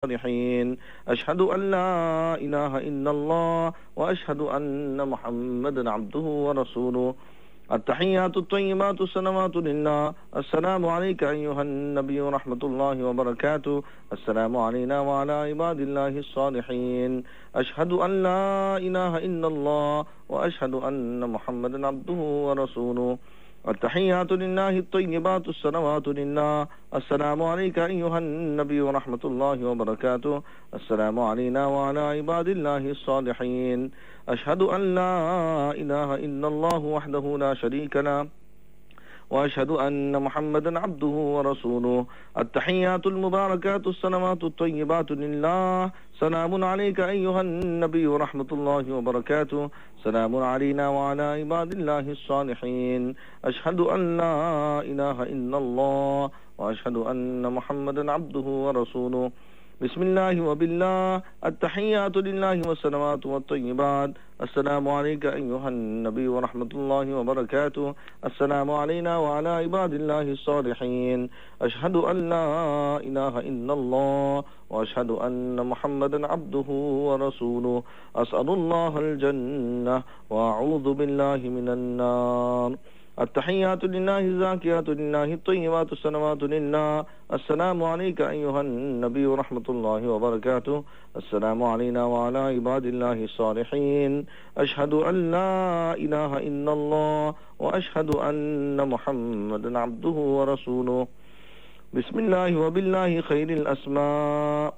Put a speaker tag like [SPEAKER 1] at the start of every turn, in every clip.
[SPEAKER 1] الصالحين أشهد أن لا إله إلا الله وأشهد أن محمدا عبده ورسوله التحيات الطيبات الصلوات لله السلام عليك أيها النبي ورحمة الله وبركاته السلام علينا وعلى عباد الله الصالحين أشهد أن لا إله إلا الله وأشهد أن محمدا عبده ورسوله التحيات لله الطيبات الصلوات لله السلام عليك أيها النبي ورحمة الله وبركاته السلام علينا وعلى عباد الله الصالحين أشهد أن لا إله إلا الله وحده لا شريك له وأشهد أن محمدا عبده ورسوله التحيات المباركات الصلوات الطيبات لله سلام عليك أيها النبي ورحمة الله وبركاته سلام علينا وعلى عباد الله الصالحين أشهد أن لا إله إلا الله وأشهد أن محمدا عبده ورسوله بسم الله وبالله التحيات لله والصلوات والطيبات السلام عليك أيها النبي ورحمة الله وبركاته السلام علينا وعلى عباد الله الصالحين أشهد أن لا إله إلا الله وأشهد أن محمدا عبده ورسوله أسأل الله الجنة وأعوذ بالله من النار التحيات لله الزاكيات لله الطيبات الصلوات لله السلام عليك أيها النبي ورحمة الله وبركاته السلام علينا وعلى عباد الله الصالحين أشهد أن لا إله إلا الله وأشهد أن محمدا عبده ورسوله بسم الله وبالله خير الأسماء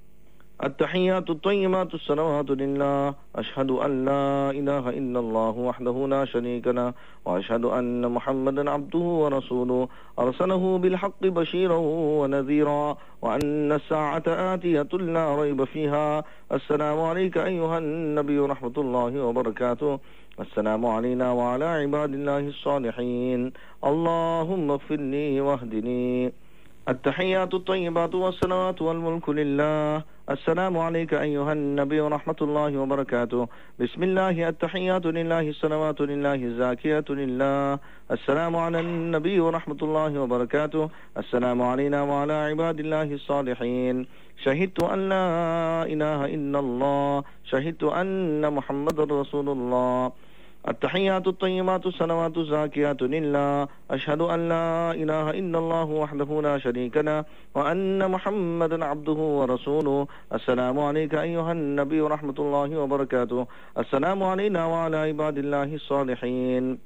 [SPEAKER 1] التحيات الطيبات الصلوات لله أشهد أن لا إله إلا الله وحده لا شريك له وأشهد أن محمدا عبده ورسوله أرسله بالحق بشيرا ونذيرا وأن الساعة آتية لا ريب فيها السلام عليك أيها النبي ورحمة الله وبركاته السلام علينا وعلى عباد الله الصالحين اللهم اغفر لي واهدني التحيات الطيبات والصلوات والملك لله السلام عليك أيها النبي ورحمة الله وبركاته بسم الله التحيات لله الصلوات لله الزاكية لله السلام على النبي ورحمة الله وبركاته السلام علينا وعلى عباد الله الصالحين شهدت أن لا إله إلا الله شهدت أن محمد رسول الله التحيات الطيبات الصلوات الزاكيات لله أشهد أن لا إله إلا الله وحده لا شريك له وأن محمدا عبده ورسوله السلام عليك أيها النبي ورحمة الله وبركاته السلام علينا وعلى عباد الله الصالحين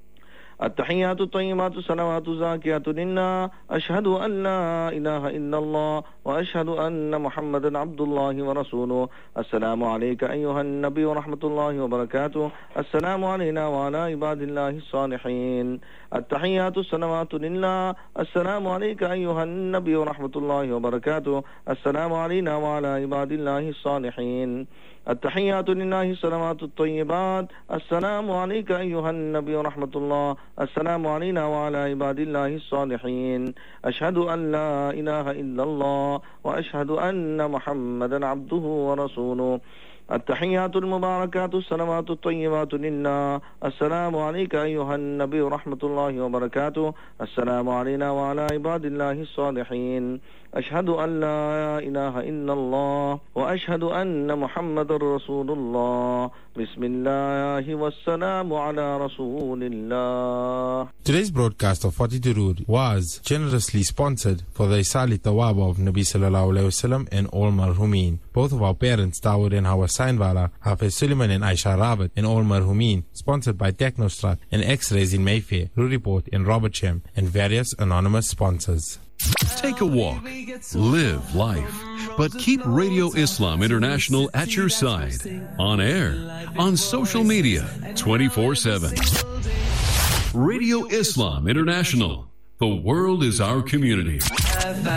[SPEAKER 1] التحيات الطيبات الصلوات الزاكيات لله أشهد أن لا إله إلا الله وأشهد أن محمدا عبد الله ورسوله السلام عليك أيها النبي ورحمة الله وبركاته السلام علينا وعلى عباد الله الصالحين التحيات الصلوات لله السلام عليك أيها النبي ورحمة الله وبركاته السلام علينا وعلى عباد الله الصالحين التحيات لله الصلوات الطيبات السلام عليك أيها النبي ورحمة الله السلام علينا وعلى عباد الله الصالحين أشهد أن لا إله إلا الله وأشهد أن محمدا عبده ورسوله التحيات المباركات الصلوات الطيبات لله السلام عليك أيها النبي ورحمة الله وبركاته السلام علينا وعلى عباد الله الصالحين أشهد أن لا إله إلا الله وأشهد أن محمد رسول الله بسم الله والسلام على رسول الله.
[SPEAKER 2] Today's broadcast of 42 Rood was generously sponsored for the Isali Tawaba of Nabi Sallallahu Alaihi Wasallam and all marhumin. Both of our parents, Dawood and Hawa Sainwala, Hafiz Suleiman and Aisha Rawat, and all marhumin, sponsored by Technostrat and X-Rays in Mayfair, Rood Report in Robertsham, and various anonymous sponsors.
[SPEAKER 3] Take a walk, live life, but keep Radio Islam International at your side, on air, on social media, 24/7. Radio Islam International. The world is our community.